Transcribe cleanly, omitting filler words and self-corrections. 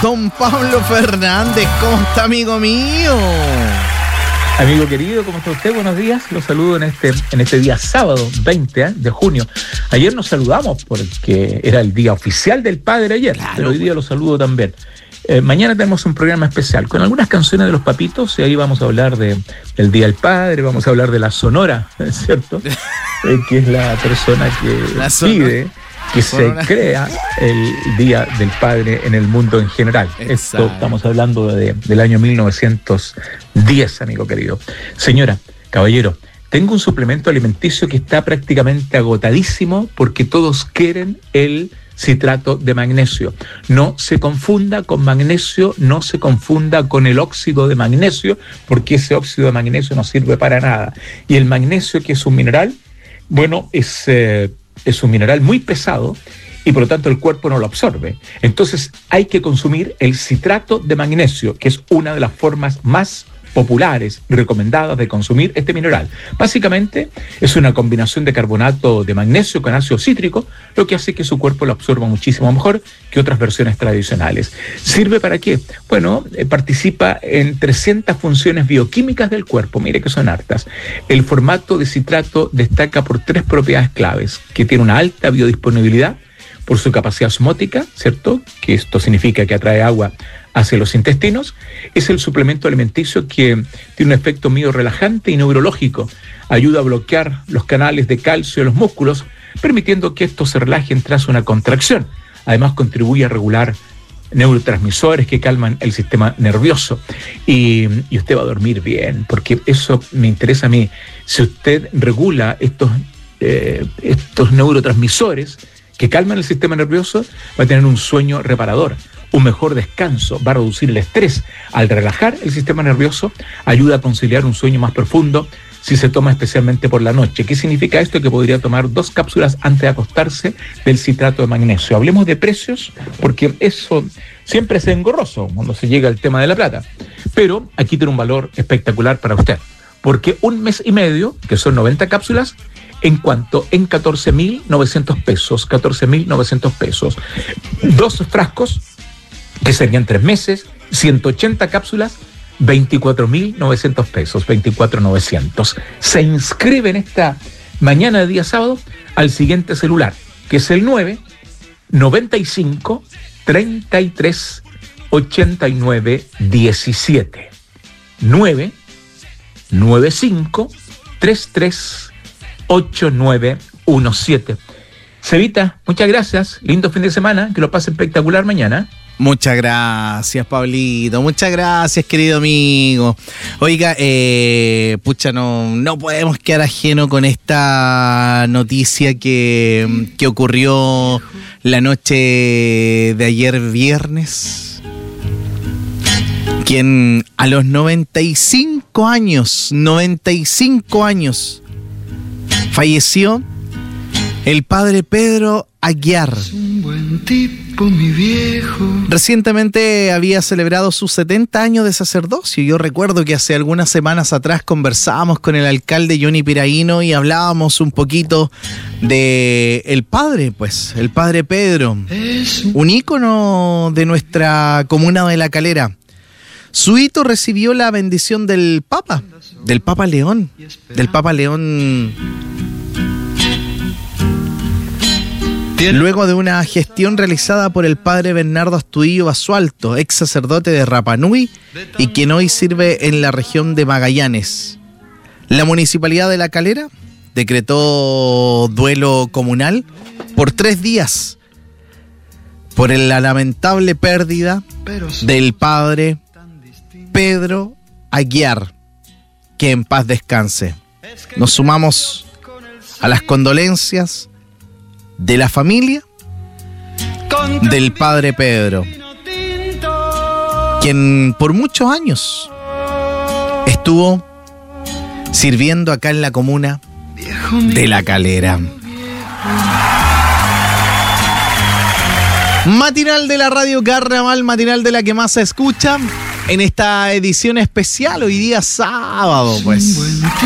don Pablo Fernández. ¿Cómo está, amigo mío? Amigo querido, ¿cómo está usted? Buenos días. Los saludo en este día sábado 20 de junio. Ayer nos saludamos porque era el día oficial del padre ayer, claro, pero hoy día los saludo también. Mañana tenemos un programa especial con algunas canciones de los papitos y ahí vamos a hablar del Día del Padre, vamos a hablar de la Sonora, ¿cierto? Que es la persona que pide que se crea el Día del Padre en el mundo en general. Exacto. Esto estamos hablando del año 1910, amigo querido. Señora, caballero, tengo un suplemento alimenticio que está prácticamente agotadísimo porque todos quieren el citrato de magnesio. No se confunda con magnesio, no se confunda con el óxido de magnesio, porque ese óxido de magnesio no sirve para nada. Y el magnesio, que es un mineral, bueno, es un mineral muy pesado y por lo tanto el cuerpo no lo absorbe. Entonces hay que consumir el citrato de magnesio, que es una de las formas más populares y recomendadas de consumir este mineral. Básicamente es una combinación de carbonato de magnesio con ácido cítrico, lo que hace que su cuerpo lo absorba muchísimo mejor que otras versiones tradicionales. ¿Sirve para qué? Bueno, participa en 300 funciones bioquímicas del cuerpo, mire que son hartas. El formato de citrato destaca por 3 propiedades claves, que tiene una alta biodisponibilidad, por su capacidad osmótica, ¿cierto? Que esto significa que atrae agua hacia los intestinos. Es el suplemento alimenticio que tiene un efecto medio relajante y neurológico. Ayuda a bloquear los canales de calcio de los músculos, permitiendo que estos se relajen tras una contracción. Además, contribuye a regular neurotransmisores que calman el sistema nervioso. Y usted va a dormir bien, porque eso me interesa a mí. Si usted regula estos neurotransmisores que calman el sistema nervioso, va a tener un sueño reparador, un mejor descanso, va a reducir el estrés. Al relajar el sistema nervioso, ayuda a conciliar un sueño más profundo si se toma especialmente por la noche. ¿Qué significa esto? Que podría tomar 2 cápsulas antes de acostarse del citrato de magnesio. Hablemos de precios, porque eso siempre es engorroso cuando se llega al tema de la plata. Pero aquí tiene un valor espectacular para usted, porque 1 mes y medio, que son 90 cápsulas, en 14.900 pesos, 14.900 pesos. 2 frascos, que serían 3 meses, 180 cápsulas, 24.900 pesos, 24.900. Se inscribe en esta mañana de día sábado al siguiente celular, que es el 995-33-89-17. 995-33-89-17. Cevita, muchas gracias. Lindo fin de semana. Que lo pase espectacular mañana. Muchas gracias, Pablito. Muchas gracias, querido amigo. Oiga, no podemos quedar ajeno con esta noticia que ocurrió la noche de ayer viernes. Quien a los 95 años, falleció el padre Pedro Aguiar. Un buen tipo, mi viejo. Recientemente había celebrado sus 70 años de sacerdocio. Yo recuerdo que hace algunas semanas atrás conversábamos con el alcalde Johnny Piraíno y hablábamos un poquito de el padre Pedro, un ícono de nuestra comuna de La Calera. Su hito recibió la bendición del Papa León. Luego de una gestión realizada por el padre Bernardo Astudillo Basualto, ex sacerdote de Rapa Nui y quien hoy sirve en la región de Magallanes. La Municipalidad de La Calera decretó duelo comunal por 3 días por la lamentable pérdida del padre Pedro Aguiar. Que en paz descanse. Nos sumamos a las condolencias de la familia del padre Pedro, quien por muchos años estuvo sirviendo acá en la comuna de La Calera. Matinal de la Radio Carnaval, matinal de la que más se escucha en esta edición especial hoy día sábado, pues.